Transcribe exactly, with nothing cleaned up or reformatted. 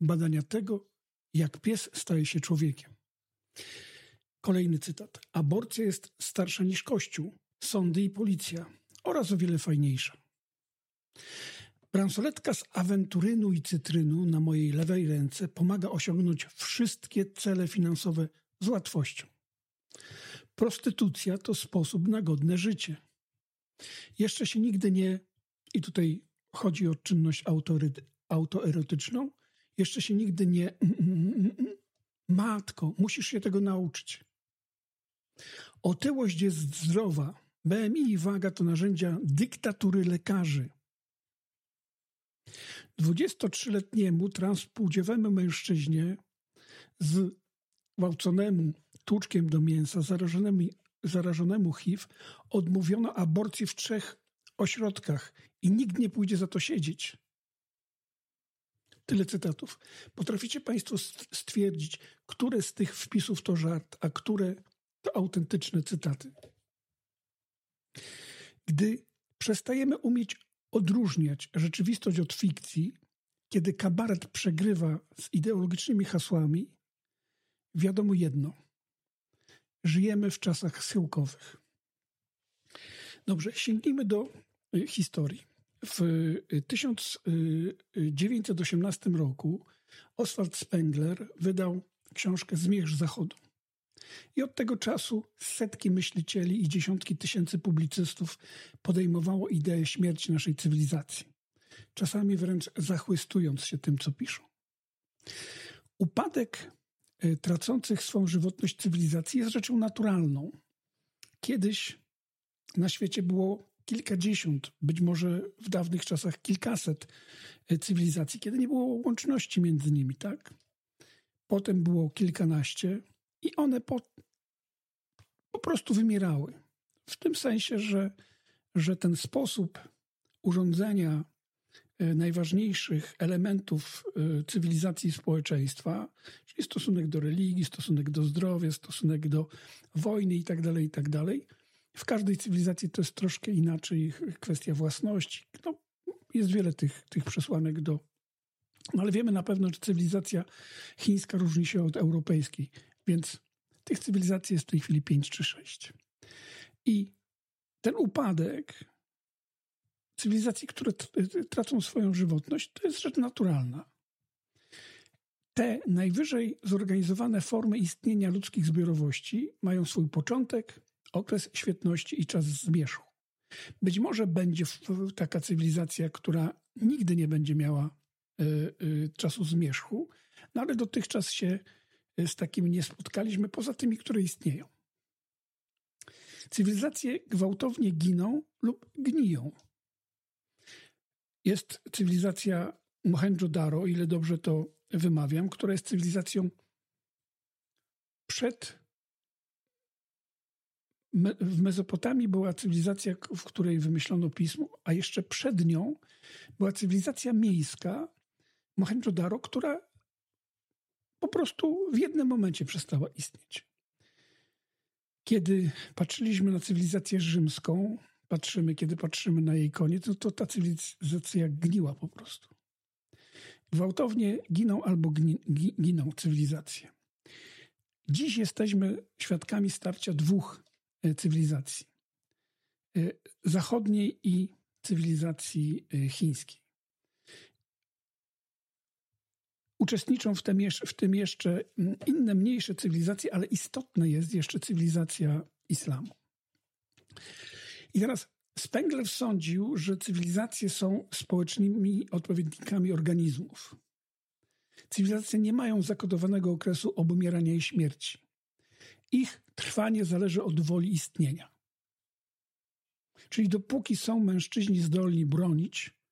badania tego, jak pies staje się człowiekiem. Kolejny cytat. Aborcja jest starsza niż Kościół, sądy i policja oraz o wiele fajniejsza. Bransoletka z awenturynu i cytrynu na mojej lewej ręce pomaga osiągnąć wszystkie cele finansowe z łatwością. Prostytucja to sposób na godne życie. Jeszcze się nigdy nie, i tutaj chodzi o czynność autory- autoerotyczną, jeszcze się nigdy nie, matko, musisz się tego nauczyć. Otyłość jest zdrowa. B M I i waga to narzędzia dyktatury lekarzy. dwudziestotrzyletniemu transpłciowemu mężczyźnie zgwałconemu tłuczkiem do mięsa, zarażonemu, zarażonemu H I V, odmówiono aborcji w trzech ośrodkach i nikt nie pójdzie za to siedzieć. Tyle cytatów. Potraficie Państwo stwierdzić, które z tych wpisów to żart, a które to autentyczne cytaty? Gdy przestajemy umieć odróżniać rzeczywistość od fikcji, kiedy kabaret przegrywa z ideologicznymi hasłami, wiadomo jedno. Żyjemy w czasach schyłkowych. Dobrze, sięgnijmy do historii. W tysiąc dziewięćset osiemnastym roku Oswald Spengler wydał książkę Zmierzch Zachodu. I od tego czasu setki myślicieli i dziesiątki tysięcy publicystów podejmowało ideę śmierci naszej cywilizacji. Czasami wręcz zachwystując się tym, co piszą. Upadek tracących swą żywotność cywilizacji jest rzeczą naturalną. Kiedyś na świecie było kilkadziesiąt, być może w dawnych czasach kilkaset cywilizacji, kiedy nie było łączności między nimi, tak? Potem było kilkanaście i one po, po prostu wymierały. W tym sensie, że, że ten sposób urządzenia najważniejszych elementów cywilizacji społeczeństwa, czyli stosunek do religii, stosunek do zdrowia, stosunek do wojny itd., itd., w każdej cywilizacji to jest troszkę inaczej, kwestia własności. No, jest wiele tych, tych przesłanek do... No ale wiemy na pewno, że cywilizacja chińska różni się od europejskiej, więc tych cywilizacji jest w tej chwili pięć czy sześć. I ten upadek cywilizacji, które tracą swoją żywotność, to jest rzecz naturalna. Te najwyżej zorganizowane formy istnienia ludzkich zbiorowości mają swój początek, okres świetności i czas zmierzchu. Być może będzie taka cywilizacja, która nigdy nie będzie miała y, y, czasu zmierzchu, no ale dotychczas się z takimi nie spotkaliśmy, poza tymi, które istnieją. Cywilizacje gwałtownie giną lub gniją. Jest cywilizacja Mohendżo-Daro, o ile dobrze to wymawiam, która jest cywilizacją przed... W Mezopotamii była cywilizacja, w której wymyślono pismo, a jeszcze przed nią była cywilizacja miejska Mohendżo-Daro, która po prostu w jednym momencie przestała istnieć. Kiedy patrzyliśmy na cywilizację rzymską, patrzymy, kiedy patrzymy na jej koniec, no to ta cywilizacja gniła po prostu. Gwałtownie giną albo gni, giną cywilizacje. Dziś jesteśmy świadkami starcia dwóch cywilizacji. Zachodniej i cywilizacji chińskiej. Uczestniczą w tym, w tym jeszcze inne, mniejsze cywilizacje, ale istotna jest jeszcze cywilizacja islamu. I teraz Spengler sądził, że cywilizacje są społecznymi odpowiednikami organizmów. Cywilizacje nie mają zakodowanego okresu obumierania i śmierci. Ich trwanie zależy od woli istnienia. Czyli dopóki są mężczyźni zdolni bronić,